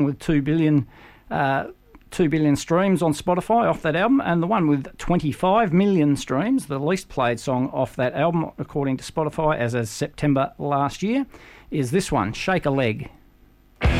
with 2 billion streams on Spotify off that album, and the one with 25 million streams, the least played song off that album, according to Spotify, as of September last year, is this one, Shake a Leg.